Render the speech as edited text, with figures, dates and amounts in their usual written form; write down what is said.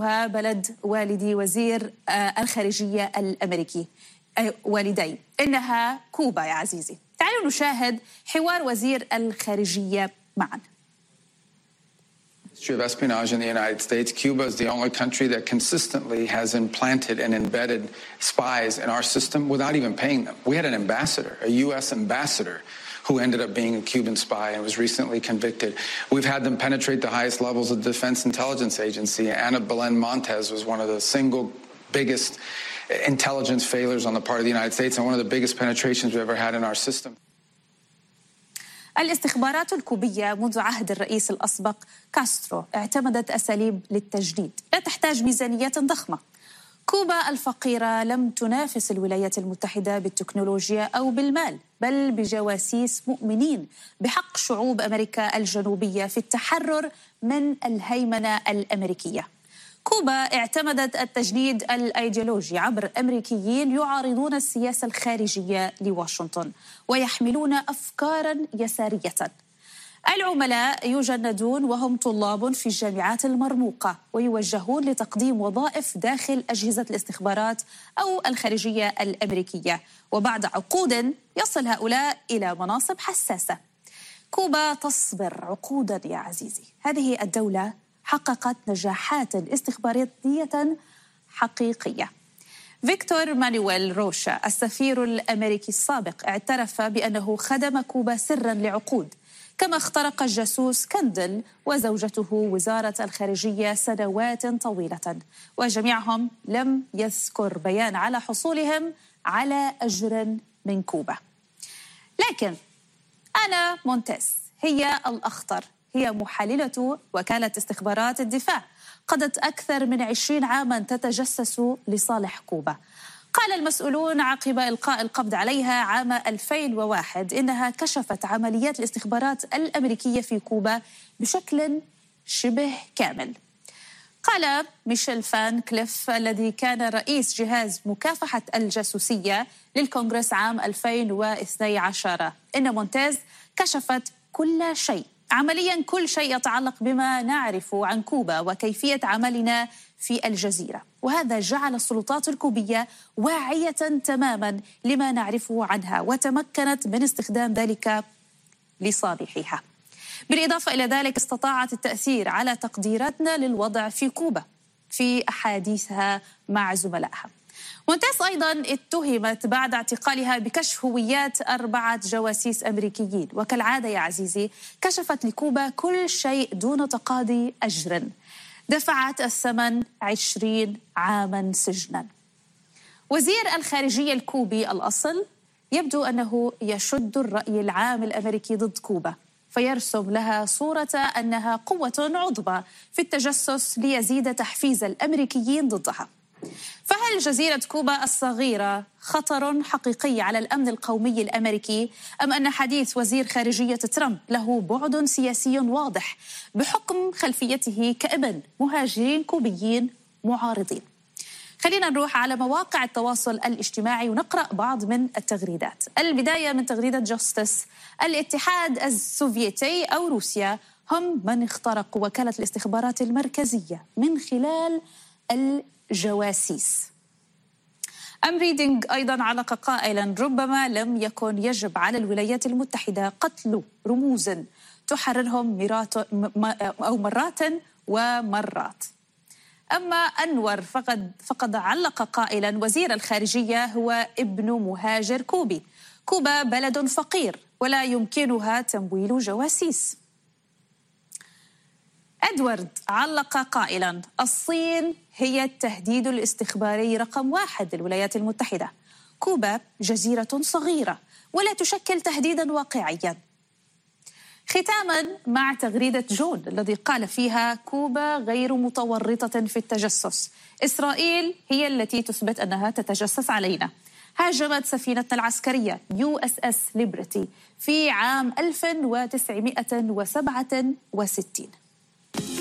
يشكلها بلد والدي وزير الخارجية الأمريكي والدي، إنها كوبا يا عزيزي. تعالوا نشاهد حوار وزير الخارجية معا. History of espionage in the United States, Cuba is the only country that consistently has implanted and embedded spies in our system without even paying them. We had an ambassador, a U.S. ambassador, who ended up being a Cuban spy and was recently convicted. We've had them penetrate the highest levels of the Defense Intelligence Agency. Ana Belén Montes was one of the single biggest intelligence failures on the part of the United States and one of the biggest penetrations we've ever had in our system. الاستخبارات الكوبية منذ عهد الرئيس الأسبق كاسترو اعتمدت أساليب للتجديد لا تحتاج ميزانيات ضخمة. كوبا الفقيرة لم تنافس الولايات المتحدة بالتكنولوجيا أو بالمال، بل بجواسيس مؤمنين بحق شعوب أمريكا الجنوبية في التحرر من الهيمنة الأمريكية. كوبا اعتمدت التجنيد الأيديولوجي عبر أمريكيين يعارضون السياسة الخارجية لواشنطن ويحملون أفكاراً يسارية. العملاء يجندون وهم طلاب في الجامعات المرموقة ويوجهون لتقديم وظائف داخل أجهزة الاستخبارات أو الخارجية الأمريكية، وبعد عقود يصل هؤلاء إلى مناصب حساسة. كوبا تصبر عقوداً يا عزيزي. هذه الدولة حققت نجاحات استخباراتية حقيقية. فيكتور مانويل روشا السفير الأمريكي السابق اعترف بأنه خدم كوبا سراً لعقود، كما اخترق الجاسوس كندل وزوجته وزارة الخارجية سنوات طويلة، وجميعهم لم يذكر بيان على حصولهم على أجر من كوبا. لكن أنا مونتيز هي الأخطر، هي محللة وكالة استخبارات الدفاع، قضت أكثر من 20 عاماً تتجسس لصالح كوبا. قال المسؤولون عقب إلقاء القبض عليها عام 2001 إنها كشفت عمليات الاستخبارات الأمريكية في كوبا بشكل شبه كامل. قال ميشيل فان كليف الذي كان رئيس جهاز مكافحة الجاسوسية للكونغرس عام 2012 إن مونتيز كشفت كل شيء، عملياً كل شيء يتعلق بما نعرف عن كوبا وكيفية عملنا في الجزيرة، وهذا جعل السلطات الكوبية واعية تماماً لما نعرفه عنها وتمكنت من استخدام ذلك لصالحها. بالإضافة إلى ذلك استطاعت التأثير على تقديراتنا للوضع في كوبا في أحاديثها مع زملائها. مونتيز أيضاً اتهمت بعد اعتقالها بكشف هويات 4 جواسيس أمريكيين، وكالعادة يا عزيزي كشفت لكوبا كل شيء دون تقاضي أجر. دفعت الثمن 20 عاماً سجناً. وزير الخارجية الكوبي الأصل يبدو أنه يشد الرأي العام الأمريكي ضد كوبا، فيرسم لها صورة أنها قوة عظمى في التجسس ليزيد تحفيز الأمريكيين ضدها. فهل جزيرة كوبا الصغيرة خطر حقيقي على الأمن القومي الأمريكي، أم أن حديث وزير خارجية ترامب له بعد سياسي واضح بحكم خلفيته كابن مهاجرين كوبيين معارضين؟ خلينا نروح على مواقع التواصل الاجتماعي ونقرأ بعض من التغريدات. البداية من تغريدة جاستس: الاتحاد السوفيتي أو روسيا هم من اخترقوا وكالة الاستخبارات المركزية من خلال الجواسيس. أم ريدينج أيضاً علق قائلاً: ربما لم يكن يجب على الولايات المتحدة قتل رموز تحررهم مرات ومرات. أما أنور فقد علق قائلاً: وزير الخارجية هو ابن مهاجر كوبي. كوبا بلد فقير ولا يمكنها تمويل جواسيس. إدوارد علق قائلاً: الصين هي التهديد الاستخباري رقم 1 للولايات المتحدة. كوبا جزيرة صغيرة ولا تشكل تهديداً واقعياً. ختاماً مع تغريدة جون الذي قال فيها: كوبا غير متورطة في التجسس، إسرائيل هي التي تثبت أنها تتجسس علينا. هاجمت سفينتنا العسكرية USS ليبرتي في عام 1967.